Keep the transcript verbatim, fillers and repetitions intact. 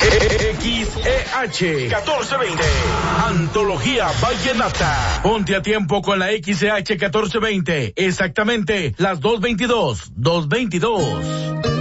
X E H catorce veinte. Antología Vallenata. Ponte a tiempo con la X E H catorce veinte. Exactamente las dos veintidós. dos veintidós.